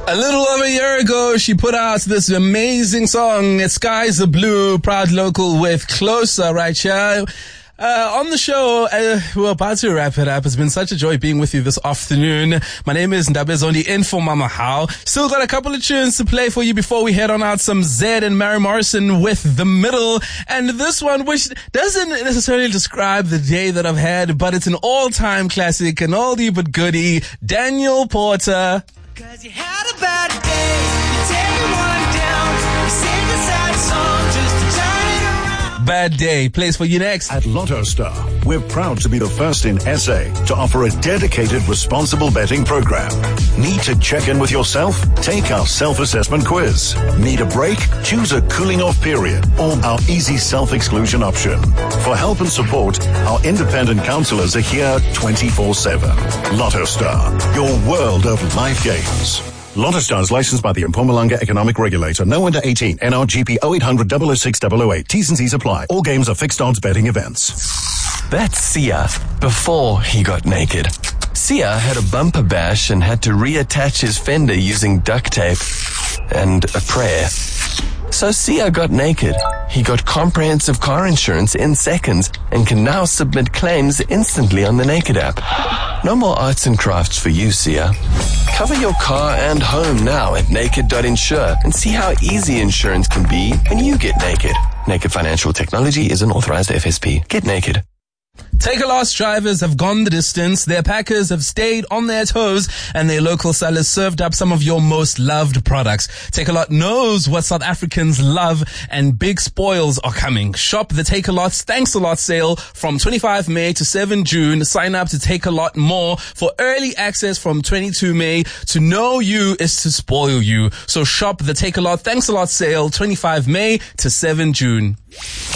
A little over a year ago, she put out this amazing song, Skies Are Blue, proud local with Closer right here. On the show, we're about to wrap it up. It's been such a joy being with you this afternoon. My name is Ndabezondi, in for Mama How. Still got a couple of tunes to play for you before we head on out. Some Zed and Mary Morrison with The Middle. And this one, which doesn't necessarily describe the day that I've had, but it's an all-time classic, an oldie but goodie. Daniel Porter. 'Cause you had a bad day, you take one down, you sing a sad song just to turn it around. Bad Day plays for you next. At Lotto Star, we're proud to be the first in SA to offer a dedicated responsible betting program. Need to check in with yourself? Take our self-assessment quiz. Need a break? Choose a cooling off period or our easy self-exclusion option. For help and support, our independent counselors are here 24/7. Lotto Star, your world of life games. Lotto Star is licensed by the Mpumalanga Economic Regulator. No under 18. NRGP 0800 006 008. T's and C's apply. All games are fixed odds betting events. That's Sia before he got naked. Sia had a bumper bash and had to reattach his fender using duct tape and a prayer. So Sia got naked. He got comprehensive car insurance in seconds and can now submit claims instantly on the Naked app. No more arts and crafts for you, Sia. Cover your car and home now at naked.insure and see how easy insurance can be when you get naked. Naked Financial Technology is an authorized FSP. Get naked. Takealot's drivers have gone the distance, their packers have stayed on their toes, and their local sellers served up some of your most loved products. Takealot knows what South Africans love, and big spoils are coming. Shop the Takealot's Thanks a Lot sale from 25 May to 7 June. Sign up to Takealot More for early access from 22 May. To know you is to spoil you. So shop the Takealot Thanks a Lot sale 25 May to 7 June.